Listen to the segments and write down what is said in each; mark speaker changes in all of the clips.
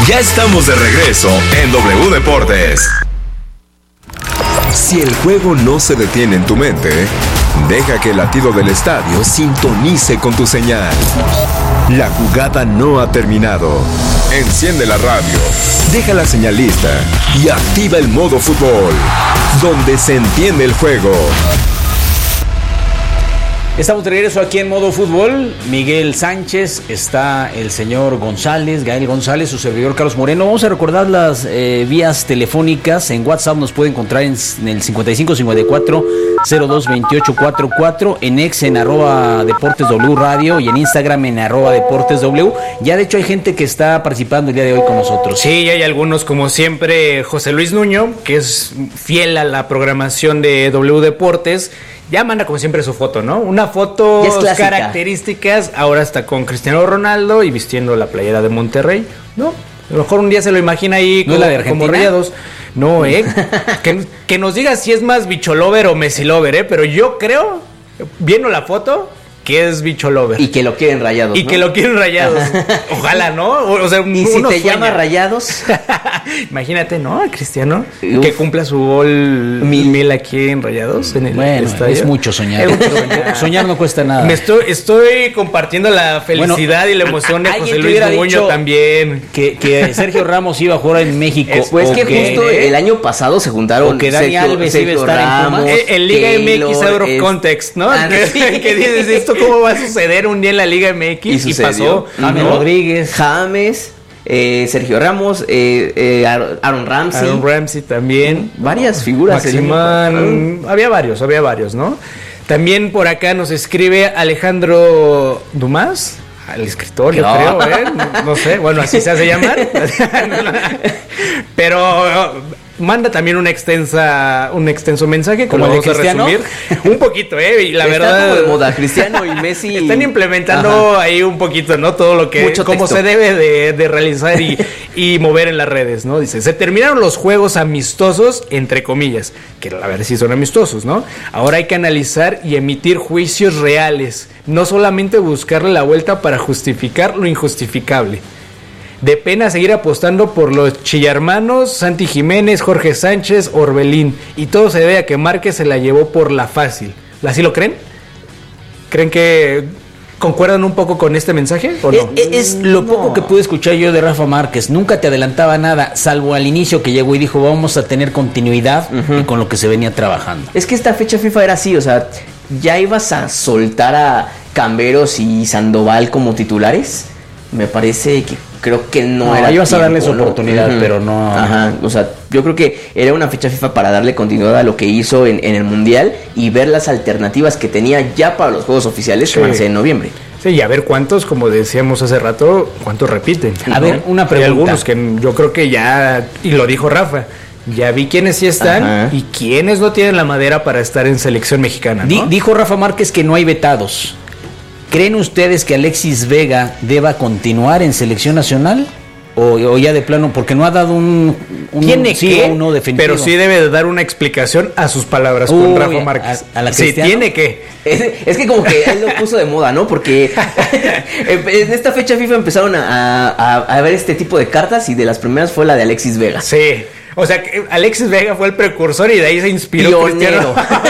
Speaker 1: Ya estamos de regreso en W Deportes. Si el juego no se detiene en tu mente, deja que el latido del estadio sintonice con tu señal. La jugada no ha terminado. Enciende la radio, deja la señal lista y activa el modo fútbol, donde se entiende el juego.
Speaker 2: Estamos de regreso aquí en Modo Fútbol. Miguel Sánchez, está el señor González, Gael González, su servidor Carlos Moreno. Vamos a recordar las vías telefónicas. En WhatsApp nos puede encontrar en el 5554-022844, en X en @DeportesW Radio y en Instagram en @DeportesW. Ya de hecho hay gente que está participando el día de hoy con nosotros.
Speaker 3: Sí, hay algunos, como siempre, José Luis Nuño, que es fiel a la programación de W Deportes. Ya manda como siempre su foto, ¿no? Una foto características, ahora está con Cristiano Ronaldo y vistiendo la playera de Monterrey, ¿no? A lo mejor un día se lo imagina ahí
Speaker 2: como, ¿no, como
Speaker 3: Rayados. No, que nos diga si es más bicholover o Messi-lover, pero yo creo, viendo la foto, que es bicholover.
Speaker 4: Y que lo quieren Rayados,
Speaker 3: Y
Speaker 4: ¿no?
Speaker 3: que lo quieren Rayados. Ojalá, ¿no? O sea,
Speaker 4: y si te llama Rayados.
Speaker 3: Imagínate, ¿no? Cristiano, que cumpla su gol mil aquí en Rayados. En el estadio.
Speaker 2: Es mucho soñar. Soñar no cuesta nada.
Speaker 3: Estoy compartiendo la felicidad y la emoción de José Luis Nuño también.
Speaker 2: Que Sergio Ramos iba a jugar en México.
Speaker 4: Pues que justo el año pasado se juntaron.
Speaker 2: O que Dani Alves iba a estar
Speaker 4: Ramos,
Speaker 2: en Pumas.
Speaker 3: En Liga MX out of context, ¿no? Que dices esto, ¿cómo va a suceder un día en la Liga MX? Y pasó.
Speaker 2: James Rodríguez.
Speaker 4: James. Sergio Ramos, Aaron Ramsey.
Speaker 3: Aaron Ramsey también.
Speaker 4: Varias figuras.
Speaker 3: Maximán. Había varios, ¿no? También por acá nos escribe Alejandro Dumas, al escritor, yo creo, no sé, bueno, así se hace llamar. Pero manda también un extenso mensaje, como vamos a resumir. Un poquito, y la verdad.
Speaker 4: Está como de moda, Cristiano y Messi.
Speaker 3: Están implementando ahí un poquito, ¿no? Todo lo que, como se debe de realizar y mover en las redes, ¿no? Dice, se terminaron los juegos amistosos, entre comillas, que la verdad sí son amistosos, ¿no? Ahora hay que analizar y emitir juicios reales, no solamente buscarle la vuelta para justificar lo injustificable. De pena seguir apostando por los chillarmanos, Santi Jiménez, Jorge Sánchez, Orbelín. Y todo se debe a que Márquez se la llevó por la fácil. ¿Así lo creen? ¿Creen que concuerdan un poco con este mensaje o no?
Speaker 2: Es lo poco que pude escuchar yo de Rafa Márquez. Nunca te adelantaba nada, salvo al inicio que llegó y dijo vamos a tener continuidad y con lo que se venía trabajando.
Speaker 4: Es que esta fecha FIFA era así, o sea, ya ibas a soltar a Camberos y Sandoval como titulares. Me parece que creo que no era
Speaker 2: ibas
Speaker 4: tiempo,
Speaker 2: a darles oportunidad, pero no.
Speaker 4: Ajá, o sea, yo creo que era una fecha FIFA para darle continuidad a lo que hizo en el Mundial y ver las alternativas que tenía ya para los juegos oficiales que van a ser en noviembre.
Speaker 3: Sí, y a ver cuántos, como decíamos hace rato, cuántos repiten.
Speaker 2: A ver, una pregunta.
Speaker 3: Hay algunos que yo creo que ya, y lo dijo Rafa, ya vi quiénes sí están y quiénes no tienen la madera para estar en selección mexicana, ¿no?
Speaker 2: Dijo Rafa Márquez que no hay vetados. ¿Creen ustedes que Alexis Vega deba continuar en selección nacional? O ya de plano, porque no ha dado un sí o un no definitivo.
Speaker 3: Pero sí debe de dar una explicación a sus palabras con Rafa Márquez.
Speaker 2: A la
Speaker 3: sí, tiene que.
Speaker 4: Es que como que él lo puso de moda, ¿no? Porque en esta fecha FIFA empezaron a ver este tipo de cartas y de las primeras fue la de Alexis Vega.
Speaker 3: Sí. O sea, que Alexis Vega fue el precursor y de ahí se inspiró Cristiano.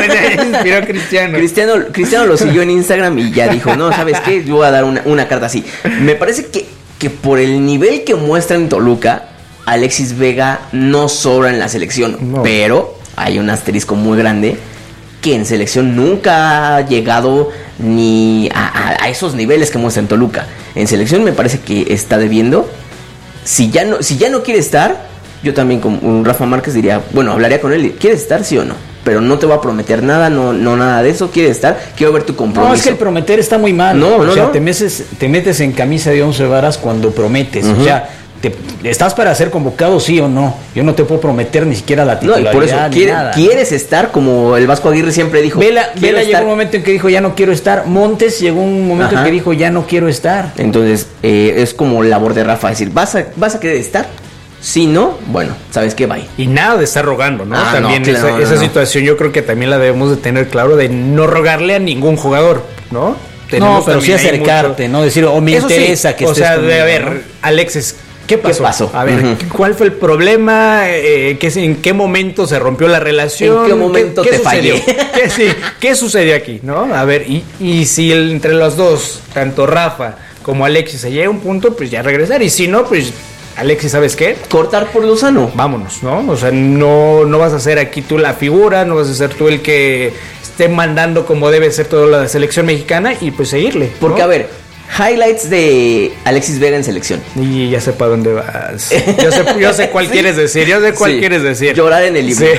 Speaker 4: Cristiano lo siguió en Instagram y ya dijo, no, ¿sabes qué? Yo voy a dar una carta así. Me parece que por el nivel que muestra en Toluca, Alexis Vega no sobra en la selección. No. Pero hay un asterisco muy grande que en selección nunca ha llegado ni a esos niveles que muestra en Toluca. En selección me parece que está debiendo. Si ya no quiere estar, yo también con Rafa Márquez diría, bueno, hablaría con él, ¿quieres estar sí o no? Pero no te voy a prometer nada, no nada de eso, ¿quieres estar? Quiero ver tu compromiso.
Speaker 2: No, es que el prometer está muy mal. Te metes en camisa de 11 varas cuando prometes. O sea, ¿estás para ser convocado sí o no? Yo no te puedo prometer ni siquiera la titularidad.
Speaker 4: No, y por eso quieres estar, como el Vasco Aguirre siempre dijo.
Speaker 2: Vela llegó un momento en que dijo ya no quiero estar. Montes llegó un momento en que dijo ya no quiero estar.
Speaker 4: Entonces, es como labor de Rafa decir, ¿vas a querer estar? Si no, bueno, ¿sabes qué? Bye.
Speaker 3: Y nada de estar rogando, ¿no? También esa situación yo creo que también la debemos de tener claro, de no rogarle a ningún jugador, ¿no?
Speaker 2: Pero sí acercarte, ¿no? Decir, me interesa que estés conmigo,
Speaker 3: a ver, ¿no? Alexis, ¿Qué pasó? A ver, ¿cuál fue el problema? ¿En qué momento se rompió la relación?
Speaker 4: ¿En qué momento te
Speaker 3: sucedió?
Speaker 4: fallé?
Speaker 3: ¿Qué sucedió aquí? ¿No? A ver, y si entre los dos, tanto Rafa como Alexis, se llega a un punto, pues ya regresar. Y si no, pues Alexis, ¿sabes qué?
Speaker 4: Cortar por lo sano.
Speaker 3: Vámonos, ¿no? O sea, no vas a ser aquí tú la figura, no vas a ser tú el que esté mandando como debe ser toda la selección mexicana y pues seguirle, ¿no?
Speaker 4: Porque, a ver, highlights de Alexis Vega en selección.
Speaker 3: Y ya sé para dónde vas. Yo sé cuál quieres decir. Quieres decir.
Speaker 4: Llorar en el himno.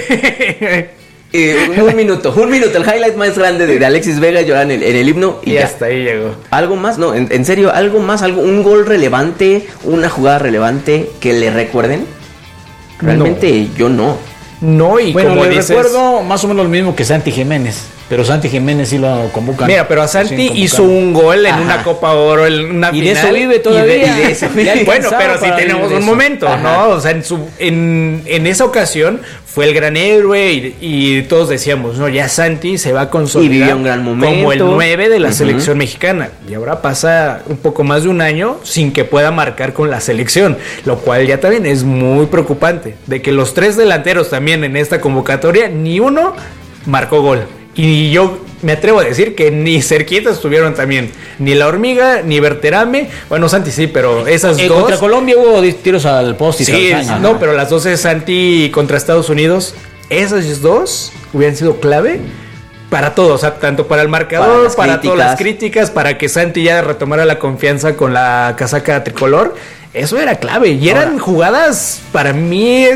Speaker 4: Sí. Un minuto. El highlight más grande de Alexis Vega, llorar en el himno. Y ya
Speaker 3: hasta ahí llegó.
Speaker 4: ¿Algo más? No, en serio, algo más. Un gol relevante, una jugada relevante que le recuerden. Realmente yo no.
Speaker 3: No, y
Speaker 2: bueno,
Speaker 3: como
Speaker 2: le
Speaker 3: dices,
Speaker 2: recuerdo más o menos lo mismo que Santi Jiménez. Pero Santi Jiménez sí lo convocan.
Speaker 3: Mira, pero a Santi hizo un gol en una Copa Oro, en una
Speaker 2: y
Speaker 3: final.
Speaker 2: De eso vive todavía.
Speaker 3: Y de eso vive. Bueno, pero sí tenemos un momento, ¿no? O sea, en esa ocasión fue el gran héroe y todos decíamos, no, ya Santi se va a consolidar
Speaker 4: y vivió un gran momento,
Speaker 3: como el 9 de la selección mexicana. Y ahora pasa un poco más de un año sin que pueda marcar con la selección, lo cual ya también es muy preocupante. De que los 3 delanteros también en esta convocatoria, ni uno marcó gol. Y yo me atrevo a decir que ni cerquita estuvieron también. Ni La Hormiga, ni Berterame. Bueno, Santi sí, pero esas dos...
Speaker 2: Contra Colombia hubo tiros al poste.
Speaker 3: Sí, no, pero las dos es Santi contra Estados Unidos. Esas dos hubieran sido clave para todo. O sea, tanto para el marcador, para todas las críticas, para que Santi ya retomara la confianza con la casaca tricolor. Eso era clave. Y eran jugadas para mí,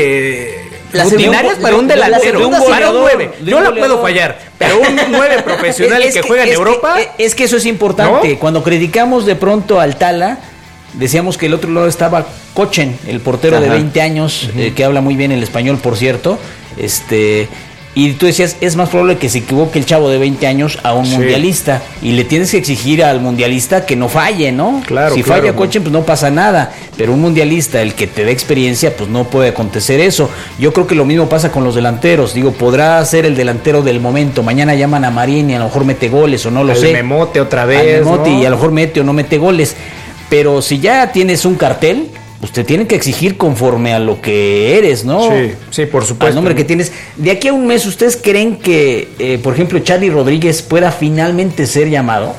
Speaker 3: rutinarias para un delantero, para un 9. Yo la puedo fallar, pero un 9 profesional que juega en Europa.
Speaker 2: Es que eso es importante. ¿No? Cuando criticamos de pronto al Tala, decíamos que el otro lado estaba Cochen, el portero de 20 años, que habla muy bien el español, por cierto. Y tú decías, es más probable que se equivoque el chavo de 20 años a un mundialista. Y le tienes que exigir al mundialista que no falle, ¿no?
Speaker 3: Claro,
Speaker 2: si falla Cochen, pues no pasa nada. Pero un mundialista, el que te dé experiencia, pues no puede acontecer eso. Yo creo que lo mismo pasa con los delanteros. Digo, podrá ser el delantero del momento. Mañana llaman a Marín y a lo mejor mete goles o no lo sé.
Speaker 3: Al Memote otra vez.
Speaker 2: Al Memote, ¿no? Y a lo mejor mete o no mete goles. Pero si ya tienes un cartel, usted tiene que exigir conforme a lo que eres, ¿no?
Speaker 3: Sí, por supuesto.
Speaker 2: Al nombre que tienes. De aquí a un mes, ¿ustedes creen que, por ejemplo, Charly Rodríguez pueda finalmente ser llamado?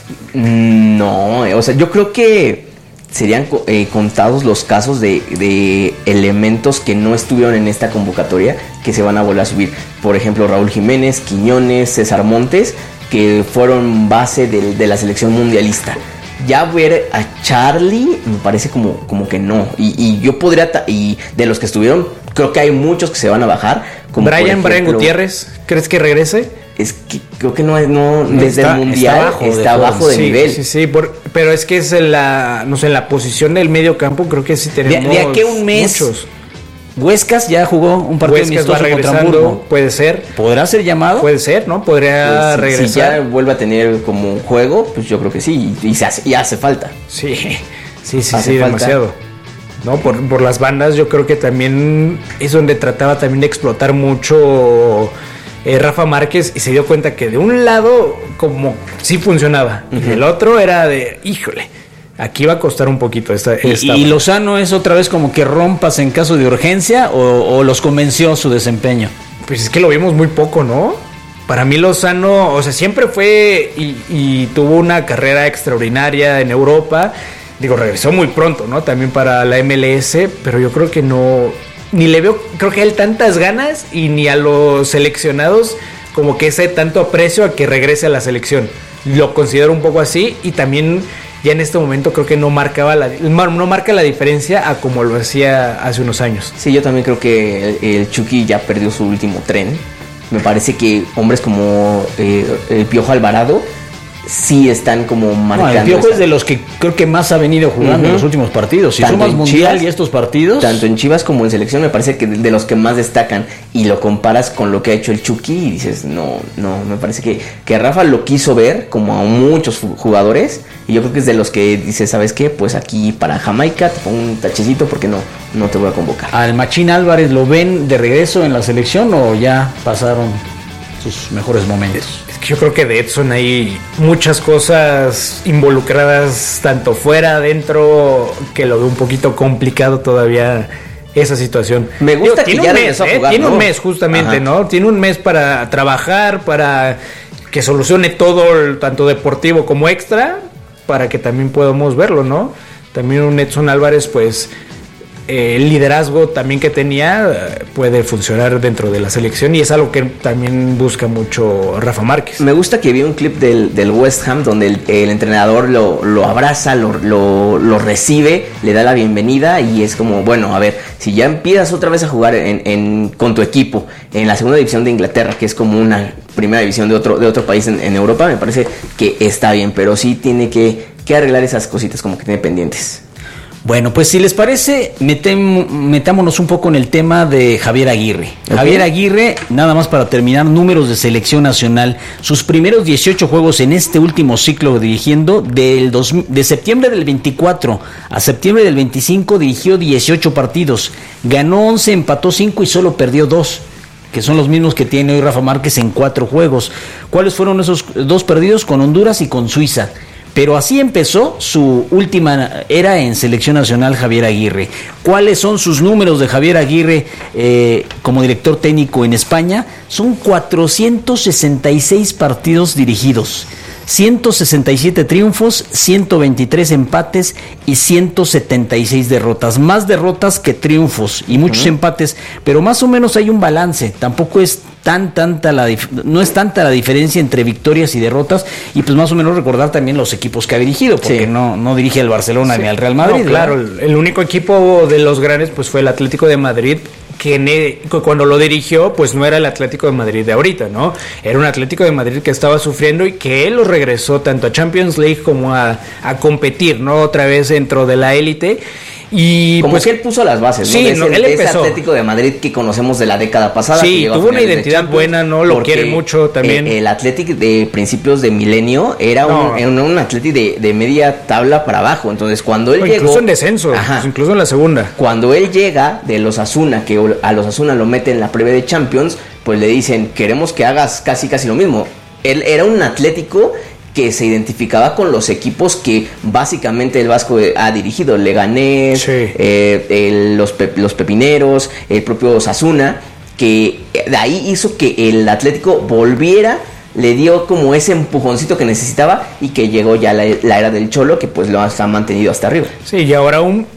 Speaker 4: No, o sea, yo creo que serían contados los casos de elementos que no estuvieron en esta convocatoria que se van a volver a subir. Por ejemplo, Raúl Jiménez, Quiñones, César Montes, que fueron base de la selección mundialista. Ya ver a Charly me parece como que no. Y yo podría... Y de los que estuvieron, creo que hay muchos que se van a bajar. Como
Speaker 3: Brian Gutiérrez, ¿crees que regrese?
Speaker 4: Es que creo que no desde el Mundial está bajo de nivel.
Speaker 3: Sí, pero es que es en la posición del medio campo, creo que sí tenemos
Speaker 2: de aquí a un mes, muchos. Huescas ya jugó un partido amistoso contra Hamburgo.
Speaker 3: Puede ser.
Speaker 2: ¿Podrá ser llamado?
Speaker 3: Puede ser, ¿no? Podría regresar.
Speaker 4: Si ya vuelve a tener como un juego, pues yo creo que sí. Y hace falta.
Speaker 3: Sí, demasiado. ¿No? Por las bandas, yo creo que también es donde trataba también de explotar mucho Rafa Márquez, y se dio cuenta que de un lado como sí funcionaba, y del otro era de, híjole, aquí va a costar un poquito esta
Speaker 2: ¿Y Lozano es otra vez como que rompas en caso de urgencia o los convenció su desempeño?
Speaker 3: Pues es que lo vimos muy poco, ¿no? Para mí Lozano, o sea, siempre fue y tuvo una carrera extraordinaria en Europa. Digo, regresó muy pronto, ¿no? También para la MLS, pero yo creo que ni le veo, creo que a él tantas ganas, y ni a los seleccionados como que ese tanto aprecio a que regrese a la selección. Lo considero un poco así, y también ya en este momento creo que no marca la diferencia a como lo hacía hace unos años.
Speaker 4: Sí, yo también creo que el Chucky ya perdió su último tren. Me parece que hombres como el Piojo Alvarado sí están como marcando.
Speaker 2: El Piojo es de los que creo que más ha venido jugando en los últimos partidos. Si sumas Mundial Chivas, y estos partidos,
Speaker 4: tanto en Chivas como en selección, me parece que de los que más destacan, y lo comparas con lo que ha hecho el Chucky y dices, no, me parece que Rafa lo quiso ver como a muchos jugadores, y yo creo que es de los que dices, ¿sabes qué? Pues aquí para Jamaica te pongo un tachecito porque no te voy a convocar.
Speaker 2: ¿Al Machín Álvarez lo ven de regreso en la selección o ya pasaron sus mejores momentos?
Speaker 3: Es Yo creo que de Edson hay muchas cosas involucradas, tanto fuera, adentro, que lo veo un poquito complicado todavía esa situación.
Speaker 4: Me gusta que
Speaker 3: tiene
Speaker 4: ya
Speaker 3: un mes,
Speaker 4: jugar,
Speaker 3: tiene
Speaker 4: ¿no?
Speaker 3: un mes justamente, ¿no? Tiene un mes para trabajar, para que solucione todo, tanto deportivo como extra, para que también podamos verlo, ¿no? También un Edson Álvarez, pues el liderazgo también que tenía puede funcionar dentro de la selección y es algo que también busca mucho Rafa Márquez.
Speaker 4: Me gusta que vi un clip del West Ham donde el entrenador lo abraza, lo recibe, le da la bienvenida y es como, bueno, a ver, si ya empiezas otra vez a jugar con tu equipo en la segunda división de Inglaterra, que es como una primera división de otro país en Europa, me parece que está bien, pero sí tiene que arreglar esas cositas como que tiene pendientes.
Speaker 2: Bueno, pues si les parece, metámonos un poco en el tema de Javier Aguirre. Okay. Javier Aguirre, nada más para terminar, números de selección nacional. Sus primeros 18 juegos en este último ciclo dirigiendo, de septiembre del 24 a septiembre del 25, dirigió 18 partidos. Ganó 11, empató 5 y solo perdió 2. Que son los mismos que tiene hoy Rafa Márquez en 4 juegos. ¿Cuáles fueron esos 2 perdidos? Con Honduras y con Suiza. Pero así empezó su última era en selección nacional Javier Aguirre. ¿Cuáles son sus números de Javier Aguirre como director técnico en España? Son 466 partidos dirigidos, 167 triunfos, 123 empates y 176 derrotas. Más derrotas que triunfos y muchos empates, pero más o menos hay un balance. Tampoco es no es tanta la diferencia entre victorias y derrotas, y pues más o menos recordar también los equipos que ha dirigido, porque no dirige al Barcelona ni al Real Madrid.
Speaker 3: No, claro, el único equipo de los grandes pues fue el Atlético de Madrid, que cuando lo dirigió pues no era el Atlético de Madrid de ahorita, ¿no? Era un Atlético de Madrid que estaba sufriendo y que él lo regresó tanto a Champions League como a competir, ¿no? Otra vez dentro de la élite. Y
Speaker 4: como
Speaker 3: pues
Speaker 4: que él puso las bases, ¿no?
Speaker 3: Sí,
Speaker 4: él empezó. Ese Atlético de Madrid que conocemos de la década pasada.
Speaker 3: Sí, tuvo una identidad buena, ¿no? Lo quieren mucho también.
Speaker 4: El Atlético de principios de milenio era un Atlético de media tabla para abajo. Entonces, cuando él llegó...
Speaker 3: Incluso en descenso, pues incluso en la segunda.
Speaker 4: Cuando él llega de los Asuna, que a los Asuna lo mete en la previa de Champions, pues le dicen, queremos que hagas casi lo mismo. Él era un Atlético que se identificaba con los equipos que básicamente el Vasco ha dirigido, Leganés, los Pepineros, el propio Osasuna, que de ahí hizo que el Atlético volviera, le dio como ese empujoncito que necesitaba y que llegó ya la era del Cholo, que pues lo ha mantenido hasta arriba.
Speaker 3: Sí, y ahora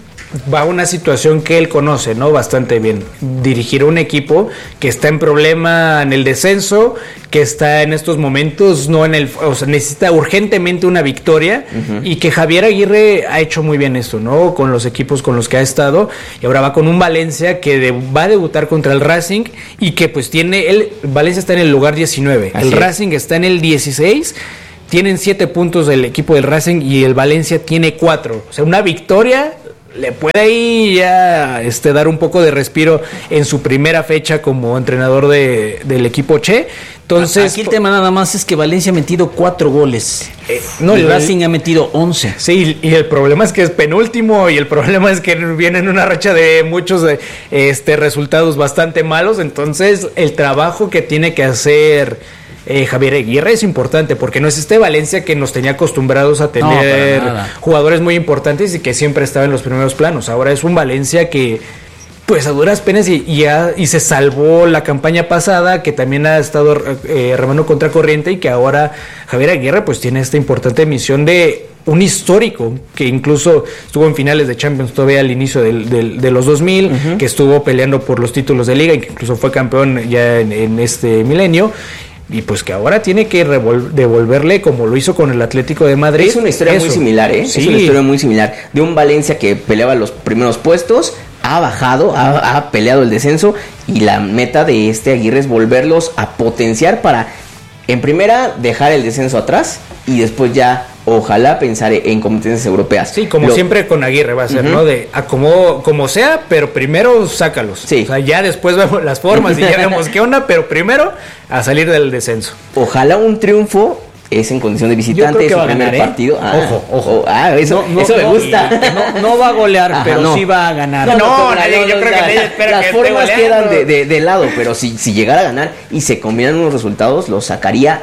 Speaker 3: va a una situación que él conoce, ¿no? Bastante bien. Dirigir un equipo que está en problema en el descenso, que está en estos momentos necesita urgentemente una victoria, y que Javier Aguirre ha hecho muy bien esto, ¿no? Con los equipos con los que ha estado, y ahora va con un Valencia que va a debutar contra el Racing, y que pues Valencia está en el lugar 19, el Racing está en el 16. Tienen 7 puntos del equipo del Racing y el Valencia tiene 4. O sea, una victoria le puede ahí ya dar un poco de respiro en su primera fecha como entrenador del equipo Che. Entonces,
Speaker 2: aquí el tema nada más es que Valencia ha metido 4 goles. El Racing ha metido 11.
Speaker 3: Sí, y el problema es que es penúltimo, y el problema es que viene en una racha de muchos resultados bastante malos. Entonces, el trabajo que tiene que hacer Javier Aguirre es importante, porque no es Valencia que nos tenía acostumbrados a tener jugadores muy importantes y que siempre estaba en los primeros planos. Ahora es un Valencia que pues a duras penas y se salvó la campaña pasada, que también ha estado remando contra corriente, y que ahora Javier Aguirre pues tiene esta importante misión de un histórico, que incluso estuvo en finales de Champions todavía al inicio de los 2000, que estuvo peleando por los títulos de liga y que incluso fue campeón ya en este milenio. Y pues que ahora tiene que devolverle como lo hizo con el Atlético de Madrid.
Speaker 4: Es una historia muy similar, ¿eh? Sí. Es una historia muy similar. De un Valencia que peleaba los primeros puestos, ha bajado, ha peleado el descenso, y la meta de Aguirre es volverlos a potenciar para, en primera, dejar el descenso atrás, y después ya ojalá pensar en competencias europeas.
Speaker 3: Sí, como siempre con Aguirre va a ser, ¿no? De como sea, pero primero sácalos. Sí. O sea, ya después vemos las formas y ya vemos qué onda, pero primero a salir del descenso.
Speaker 4: Ojalá un triunfo es en condición de visitante.
Speaker 2: Yo creo que va a ganar,
Speaker 4: partido.
Speaker 2: Ojo.
Speaker 4: Eso me gusta.
Speaker 2: No va a golear, pero sí va a ganar.
Speaker 3: Yo creo que nadie espera
Speaker 4: las formas quedan de lado, pero si llegara a ganar y se combinan unos resultados, lo sacaría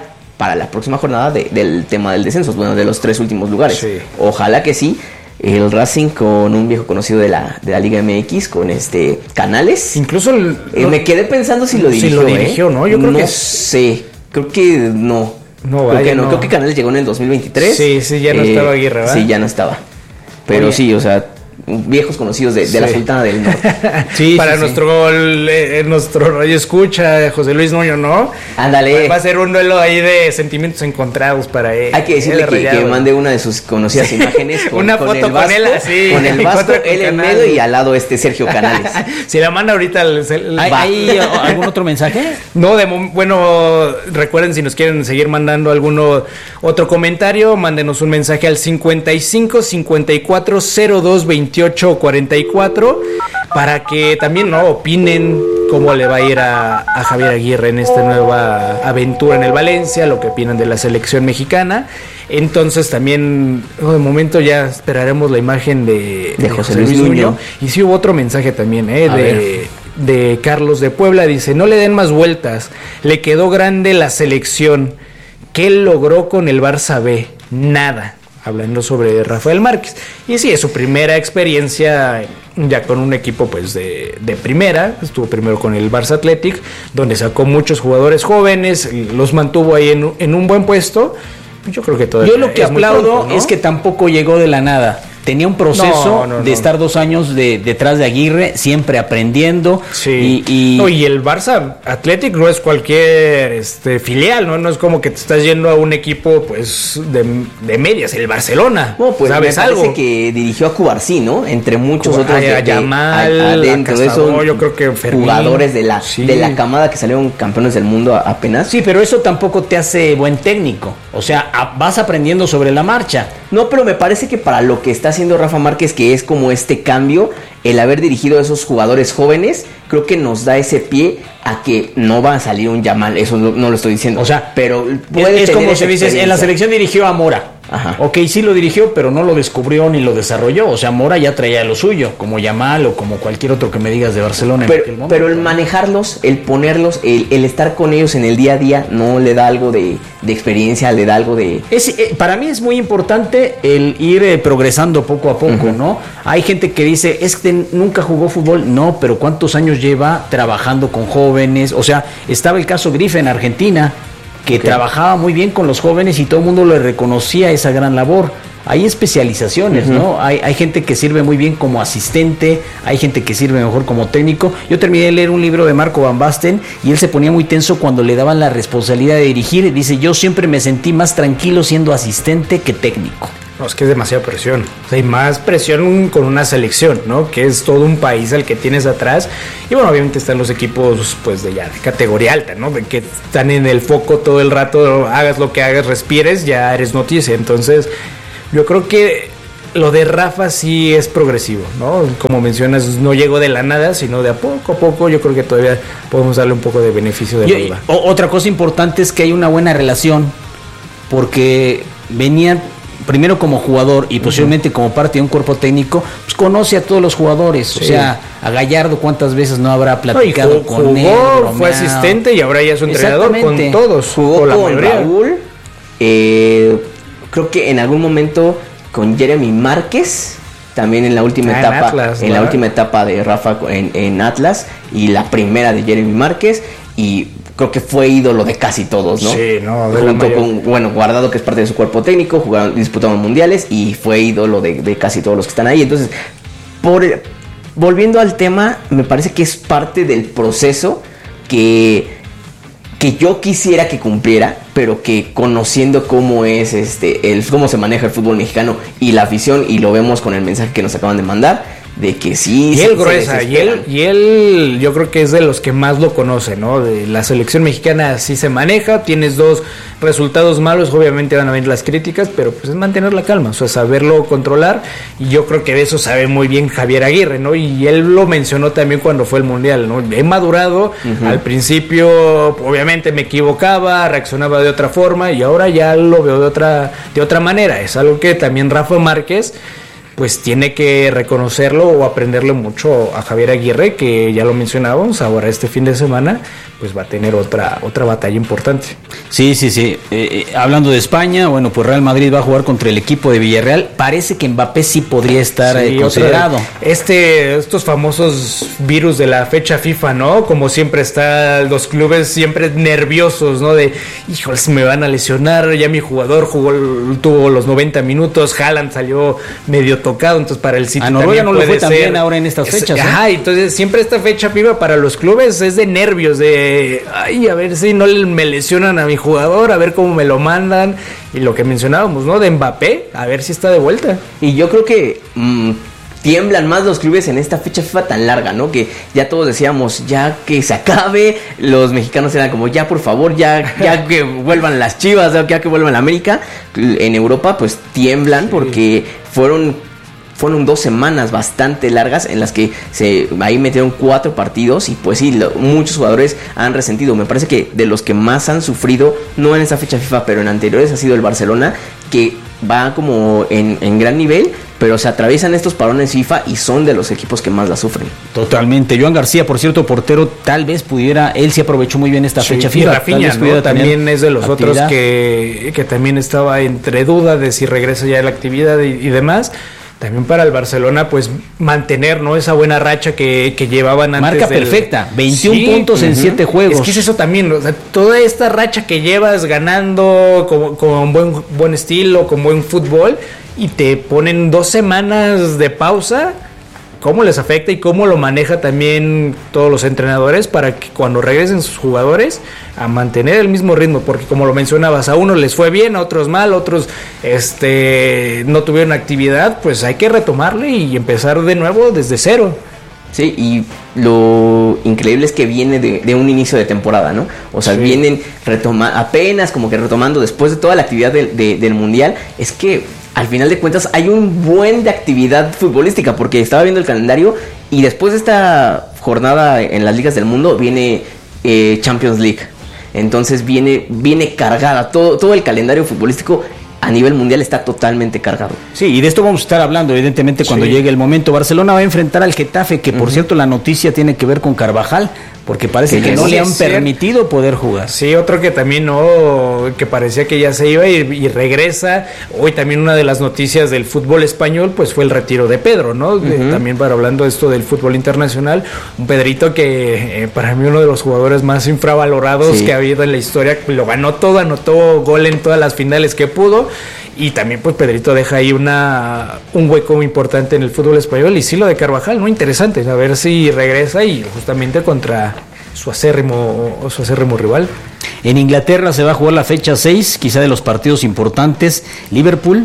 Speaker 4: para la próxima jornada del tema del descenso, bueno, de los 3 últimos lugares. Sí. Ojalá que sí. El Racing con un viejo conocido de la Liga MX, con Canales.
Speaker 3: Incluso
Speaker 4: me quedé pensando si lo dirigió.
Speaker 3: ¿No? Yo creo
Speaker 4: que sé. Creo que no.
Speaker 3: No, vaya,
Speaker 4: no. Creo que Canales llegó en el 2023.
Speaker 3: Sí, ya no estaba Aguirre, ¿verdad?
Speaker 4: Sí, ya no estaba. Pero Oye. Sí, o sea, viejos conocidos de la Sultana del Norte.
Speaker 3: Sí, para nuestro radio escucha, José Luis Nuño, ¿no?
Speaker 4: Ándale.
Speaker 3: Va a ser un duelo ahí de sentimientos encontrados para él.
Speaker 4: Hay que decirle que mande una de sus conocidas imágenes
Speaker 3: una foto
Speaker 4: con
Speaker 3: él así.
Speaker 4: Con el Vasco, él en medio y al lado Sergio Canales.
Speaker 3: Si la manda ahorita
Speaker 2: ¿Hay algún otro mensaje?
Speaker 3: No, bueno, recuerden, si nos quieren seguir mandando otro comentario, mándenos un mensaje al 55 54 02 28 44 para que también opinen cómo le va a ir a Javier Aguirre en esta nueva aventura en el Valencia, lo que opinan de la selección mexicana. Entonces también de momento ya esperaremos la imagen de José Luis Nuño. Y sí hubo otro mensaje también de Carlos de Puebla, dice: no le den más vueltas, le quedó grande la selección. ¿Qué logró con el Barça B? Nada. Hablando sobre Rafael Márquez. Y sí, es su primera experiencia ya con un equipo pues de primera. Estuvo primero con el Barça Athletic, donde sacó muchos jugadores jóvenes, los mantuvo ahí en un buen puesto. Yo creo que todavía.
Speaker 2: Yo lo que aplaudo pronto, ¿no? Es que tampoco llegó de la nada. Tenía un proceso de estar 2 años detrás de Aguirre, siempre aprendiendo.
Speaker 3: Sí. Y el Barça Athletic no es cualquier filial, ¿no? No es como que te estás yendo a un equipo pues de medias, el Barcelona.
Speaker 4: No, pues ¿sabes me parece algo? Que dirigió a Cubarsí, ¿no? Entre muchos otros.
Speaker 3: A Yamal, adentro de esos, yo creo que Fermín,
Speaker 4: jugadores de la camada que salieron campeones del mundo apenas.
Speaker 2: Sí, pero eso tampoco te hace buen técnico. O sea, vas aprendiendo sobre la marcha.
Speaker 4: No, pero me parece que para lo que está haciendo Rafa Márquez, que es como cambio, el haber dirigido a esos jugadores jóvenes, creo que nos da ese pie a que no va a salir un Yamal, eso no lo estoy diciendo.
Speaker 2: O sea,
Speaker 4: pero
Speaker 2: es como se dice, en la selección dirigió a Mora. Ajá. Ok, sí lo dirigió, pero no lo descubrió ni lo desarrolló. O sea, Mora ya traía lo suyo, como Yamal o como cualquier otro que me digas de Barcelona.
Speaker 4: Pero el manejarlos, el ponerlos, el estar con ellos en el día a día, no le da algo de experiencia, le da algo de...
Speaker 2: para mí es muy importante el ir progresando poco a poco, ¿no? Hay gente que dice, es que nunca jugó fútbol. No, pero ¿cuántos años lleva trabajando con jóvenes? O sea, estaba el caso Grife en Argentina, que trabajaba muy bien con los jóvenes y todo el mundo le reconocía esa gran labor. Hay especializaciones, ¿no? Hay gente que sirve muy bien como asistente, hay gente que sirve mejor como técnico. Yo terminé de leer un libro de Marco Van Basten y él se ponía muy tenso cuando le daban la responsabilidad de dirigir. Dice, yo siempre me sentí más tranquilo siendo asistente que técnico.
Speaker 3: No, es que es demasiada presión. O sea, hay más presión con una selección, ¿no? Que es todo un país al que tienes atrás. Y bueno, obviamente están los equipos pues de categoría alta, ¿no? De que están en el foco todo el rato, hagas lo que hagas, respires, ya eres noticia. Entonces, yo creo que lo de Rafa sí es progresivo, ¿no? Como mencionas, no llegó de la nada, sino de a poco. Yo creo que todavía podemos darle un poco de beneficio de la duda.
Speaker 2: Otra cosa importante es que hay una buena relación, porque venían primero como jugador y posiblemente como parte de un cuerpo técnico, pues conoce a todos los jugadores. Sí. O sea, a Gallardo cuántas veces no habrá platicado con él.
Speaker 3: Fue asistente y ahora ya es un entrenador con todos.
Speaker 4: Jugó con Raúl, creo que en algún momento con Jeremy Márquez, también en la última etapa, Atlas, en la última etapa de Rafa en Atlas, y la primera de Jeremy Márquez, y creo que fue ídolo de casi todos, ¿no?
Speaker 3: Sí, no.
Speaker 4: Junto con, Guardado, que es parte de su cuerpo técnico, disputaron mundiales y fue ídolo de casi todos los que están ahí. Entonces, volviendo al tema, me parece que es parte del proceso que yo quisiera que cumpliera, pero que conociendo cómo es cómo se maneja el fútbol mexicano y la afición, y lo vemos con el mensaje que nos acaban de mandar, de que sí.
Speaker 3: Y él gruesa, y él yo creo que es de los que más lo conoce, ¿no? De la selección mexicana así se maneja, tienes 2 resultados malos, obviamente van a venir las críticas, pero pues es mantener la calma, o sea, saberlo controlar, y yo creo que de eso sabe muy bien Javier Aguirre, ¿no? Y él lo mencionó también cuando fue el Mundial, ¿no? He madurado, al principio obviamente me equivocaba, reaccionaba de otra forma, y ahora ya lo veo de otra manera. Es algo que también Rafa Márquez pues tiene que reconocerlo o aprenderle mucho a Javier Aguirre, que ya lo mencionábamos, ahora este fin de semana pues va a tener otra batalla importante.
Speaker 2: Sí. Hablando de España, bueno, pues Real Madrid va a jugar contra el equipo de Villarreal. Parece que Mbappé sí podría estar considerado.
Speaker 3: Estos famosos virus de la fecha FIFA, ¿no? Como siempre están los clubes siempre nerviosos, ¿no? De, híjole, me van a lesionar, ya mi jugador tuvo los 90 minutos, Haaland salió medio tocado, entonces para el City
Speaker 2: a Noruega no le fue tan bien
Speaker 3: ahora en estas fechas. Entonces siempre esta fecha FIFA para los clubes es de nervios, de ay, a ver si no me lesionan a mi jugador, a ver cómo me lo mandan, y lo que mencionábamos, ¿no? De Mbappé, a ver si está de vuelta.
Speaker 4: Y yo creo que tiemblan más los clubes en esta fecha FIFA tan larga, ¿no? Que ya todos decíamos, ya que se acabe, los mexicanos eran como, ya por favor, ya que vuelvan las Chivas, ya que vuelvan la América. En Europa pues tiemblan porque fueron 2 semanas bastante largas en las que ahí metieron 4 partidos y pues sí, muchos jugadores han resentido. Me parece que de los que más han sufrido, no en esta fecha FIFA, pero en anteriores, ha sido el Barcelona, que va como en gran nivel, pero se atraviesan estos parones FIFA y son de los equipos que más la sufren.
Speaker 2: Totalmente. Joan García, por cierto, portero, tal vez pudiera, él sí aprovechó muy bien esta fecha FIFA.
Speaker 3: Y Rafinha, ¿no? También es de los otros que también estaba entre duda de si regresa ya a la actividad y demás. También para el Barcelona, pues mantener, ¿no?, esa buena racha que llevaban antes.
Speaker 2: Marca perfecta, 21 puntos en 7 juegos.
Speaker 3: Es que es eso también, o sea, toda esta racha que llevas ganando con buen estilo, con buen fútbol, y te ponen 2 semanas de pausa. ¿Cómo les afecta y cómo lo maneja también todos los entrenadores para que cuando regresen sus jugadores a mantener el mismo ritmo? Porque como lo mencionabas, a unos les fue bien, a otros mal, otros no tuvieron actividad, pues hay que retomarle y empezar de nuevo desde cero.
Speaker 4: Sí, y lo increíble es que viene de un inicio de temporada, ¿no? O sea, vienen apenas como que retomando después de toda la actividad del Mundial. Es que al final de cuentas hay un buen de actividad futbolística, porque estaba viendo el calendario y después de esta jornada en las ligas del mundo viene Champions League. Entonces viene cargada, todo el calendario futbolístico a nivel mundial está totalmente cargado.
Speaker 2: Sí, y de esto vamos a estar hablando evidentemente cuando llegue el momento. Barcelona va a enfrentar al Getafe, que por cierto la noticia tiene que ver con Carvajal, porque parece que no le han permitido poder jugar.
Speaker 3: Sí, otro que también que parecía que ya se iba y regresa. Hoy también una de las noticias del fútbol español pues fue el retiro de Pedro, ¿no? También hablando de esto del fútbol internacional, un Pedrito que para mí uno de los jugadores más infravalorados que ha habido en la historia, lo ganó todo, anotó gol en todas las finales que pudo. Y también pues Pedrito deja ahí un hueco importante en el fútbol español. Y sí, lo de Carvajal, ¿no? Interesante, a ver si regresa y justamente contra su acérrimo rival.
Speaker 2: En Inglaterra se va a jugar la fecha 6, quizá de los partidos importantes. Liverpool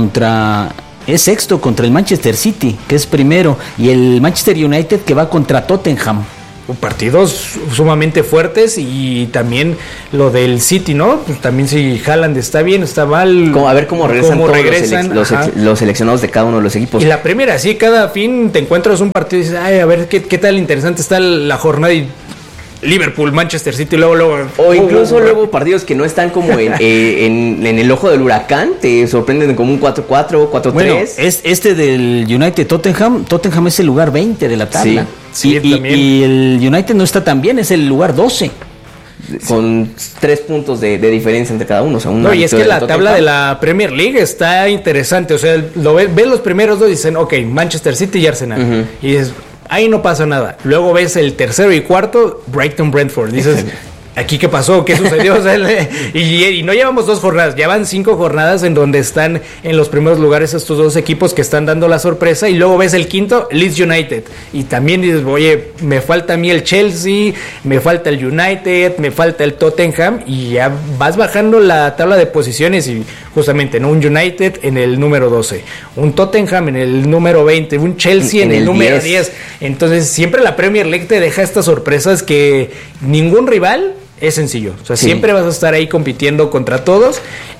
Speaker 2: es sexto contra el Manchester City, que es primero, y el Manchester United que va contra Tottenham.
Speaker 3: Partidos sumamente fuertes, y también lo del City, ¿no? Pues también si Haaland está bien, está mal.
Speaker 4: A ver cómo regresan los seleccionados de cada uno de los equipos.
Speaker 3: Y la primera, así cada fin te encuentras un partido y dices, ay, a ver qué tal interesante está la jornada, y Liverpool, Manchester City, luego.
Speaker 4: O incluso luego partidos que no están como en el ojo del huracán, te sorprenden como un 4-4, 4-3. Bueno,
Speaker 2: este del United Tottenham es el lugar 20 de la tabla.
Speaker 3: Sí,
Speaker 2: y el United no está tan bien, es el lugar 12.
Speaker 4: Con 3 puntos de diferencia entre cada uno. O sea,
Speaker 3: y es que la tabla de la Premier League está interesante. O sea, ves los primeros dos y dicen, ok, Manchester City y Arsenal. Y dices, ahí no pasa nada. Luego ves el tercero y cuarto, Brighton, Brentford. Dices, ¿aquí qué pasó? ¿Qué sucedió? O sea, y no llevamos 2 jornadas, ya van 5 jornadas en donde están en los primeros lugares estos 2 equipos que están dando la sorpresa. Y luego ves el quinto, Leeds United. Y también dices, oye, me falta a mí el Chelsea, me falta el United, me falta el Tottenham. Y ya vas bajando la tabla de posiciones y justamente, ¿no? Un United en el número 12, un Tottenham en el número 20, un Chelsea en el número 10. Entonces siempre la Premier League te deja estas sorpresas que ningún rival es sencillo. O sea, siempre vas a estar ahí compitiendo contra todos.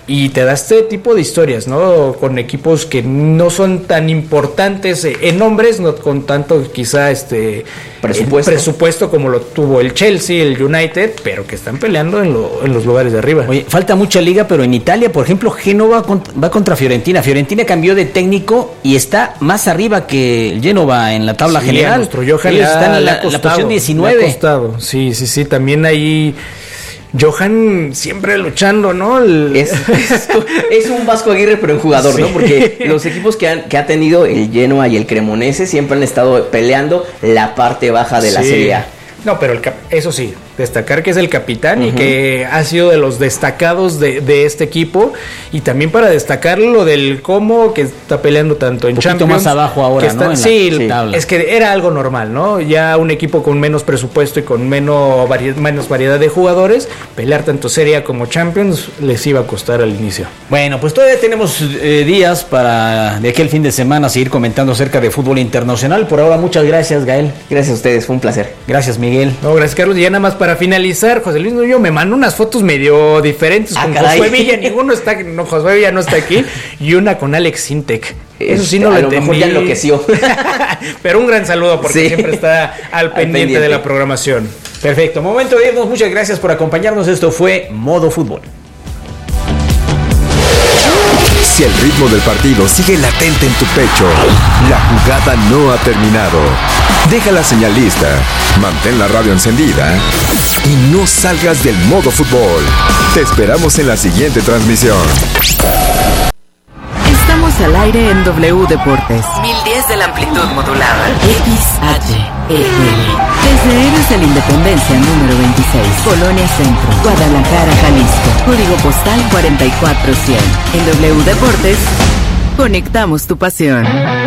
Speaker 3: y te da este tipo de historias, ¿no? Con equipos que no son tan importantes en nombres, no con tanto quizá presupuesto como lo tuvo el Chelsea, el United, pero que están peleando en los lugares de arriba.
Speaker 2: Oye, falta mucha liga, pero en Italia, por ejemplo, Génova va contra Fiorentina. Fiorentina cambió de técnico y está más arriba que el Génova en la tabla general.
Speaker 3: Nuestro Johan
Speaker 2: están en la posición 19.
Speaker 3: Le ha costado. Sí, también ahí Johan siempre luchando, ¿no?
Speaker 4: Es un Vasco Aguirre, pero en jugador, sí, ¿no? Porque los equipos que ha tenido el Genoa y el Cremonese siempre han estado peleando la parte baja de la Serie A.
Speaker 3: No, pero eso sí, destacar que es el capitán y que ha sido de los destacados de este equipo, y también para destacar lo del cómo que está peleando tanto en Champions,
Speaker 2: más abajo ahora, ¿no?
Speaker 3: Es que era algo normal, ¿no? Ya un equipo con menos presupuesto y con menos variedad de jugadores, pelear tanto Serie A como Champions les iba a costar al inicio.
Speaker 2: Bueno, pues todavía tenemos días para de aquí el fin de semana seguir comentando acerca de fútbol internacional. Por ahora, muchas gracias, Gael.
Speaker 4: Gracias a ustedes, fue un placer.
Speaker 2: Gracias, Miguel.
Speaker 3: No, gracias, Carlos. Y ya nada más para finalizar, José Luis Nuño me mandó unas fotos medio diferentes con Josué Villa. Josué Villa no está aquí. Y una con Alex Sintek. Eso sí no lo entendí. A lo mejor ya
Speaker 4: enloqueció.
Speaker 3: Pero un gran saludo porque siempre está al pendiente de la programación.
Speaker 2: Perfecto. Momento de irnos. Muchas gracias por acompañarnos. Esto fue Modo Fútbol.
Speaker 1: Si el ritmo del partido sigue latente en tu pecho, la jugada no ha terminado. Deja la señal lista, mantén la radio encendida y no salgas del Modo Fútbol. Te esperamos en la siguiente transmisión.
Speaker 5: Estamos al aire en W Deportes. 1010 de la amplitud modulada. XHEL. Desde Héroes de la Independencia número 26. Colonia Centro, Guadalajara, Jalisco. Código postal 44100. En W Deportes, conectamos tu pasión.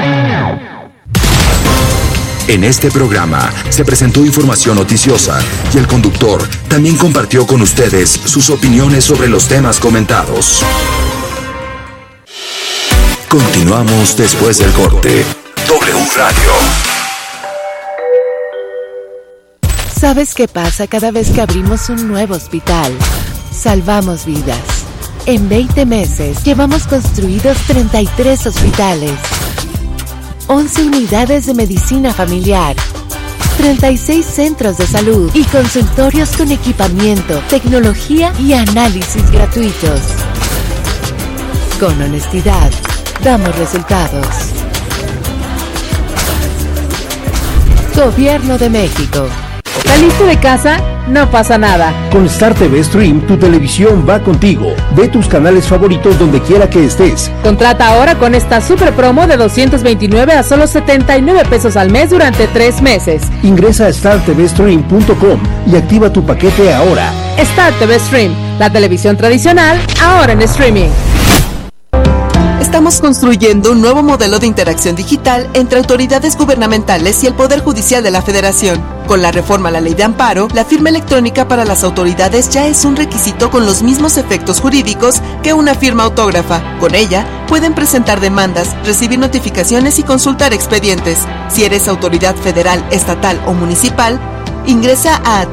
Speaker 1: En este programa se presentó información noticiosa y el conductor también compartió con ustedes sus opiniones sobre los temas comentados. Continuamos después del corte. W Radio.
Speaker 5: ¿Sabes qué pasa cada vez que abrimos un nuevo hospital? Salvamos vidas. En 20 meses llevamos construidos 33 hospitales, 11 unidades de medicina familiar, 36 centros de salud y consultorios con equipamiento, tecnología y análisis gratuitos. Con honestidad, damos resultados. Gobierno de México.
Speaker 6: ¿Saliste de casa? No pasa nada.
Speaker 7: Con Star TV Stream, tu televisión va contigo. Ve tus canales favoritos donde quiera que estés.
Speaker 6: Contrata ahora con esta super promo de 229 a solo 79 pesos al mes durante 3 meses.
Speaker 7: Ingresa a startvstream.com y activa tu paquete ahora.
Speaker 6: Star TV Stream, la televisión tradicional, ahora en streaming.
Speaker 8: Estamos construyendo un nuevo modelo de interacción digital entre autoridades gubernamentales y el Poder Judicial de la Federación. Con la reforma a la Ley de Amparo, la firma electrónica para las autoridades ya es un requisito con los mismos efectos jurídicos que una firma autógrafa. Con ella, pueden presentar demandas, recibir notificaciones y consultar expedientes. Si eres autoridad federal, estatal o municipal, ingresa a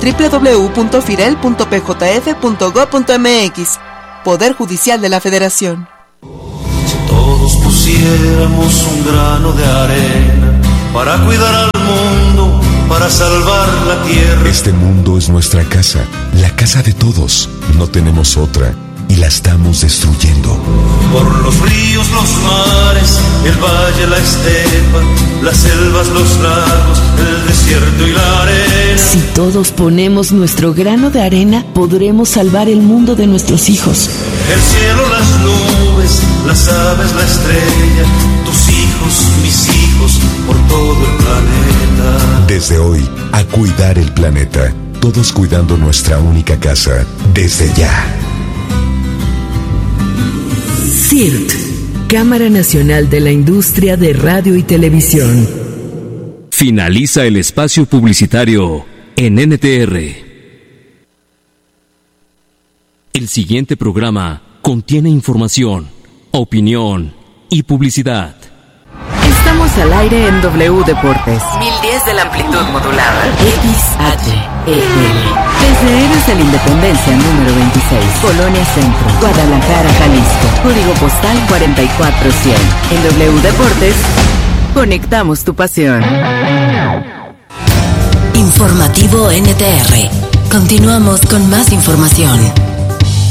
Speaker 8: www.firel.pjf.gov.mx. Poder Judicial de la Federación.
Speaker 9: Todos pusiéramos un grano de arena para cuidar al mundo, para salvar la tierra.
Speaker 1: Este mundo es nuestra casa, la casa de todos. No tenemos otra y la estamos destruyendo.
Speaker 9: Por los ríos, los mares, el valle, la estepa, las selvas, los lagos, el desierto y la arena.
Speaker 5: Si todos ponemos nuestro grano de arena, podremos salvar el mundo de nuestros hijos.
Speaker 9: El cielo, las nubes, las aves, la estrella, tus hijos, mis hijos, por todo el planeta.
Speaker 1: Desde hoy, a cuidar el planeta. Todos cuidando nuestra única casa. Desde ya.
Speaker 5: CIRT, Cámara Nacional de la Industria de Radio y Televisión.
Speaker 10: Finaliza el espacio publicitario en NTR. El siguiente programa contiene información, opinión y publicidad.
Speaker 5: Estamos al aire en W Deportes. 1010 de la amplitud modulada. XHEL.
Speaker 11: Talleres de la Independencia número 26, Colonia Centro, Guadalajara, Jalisco. Código postal 44100. En W Deportes, conectamos tu pasión.
Speaker 12: Informativo NTR. Continuamos con más información.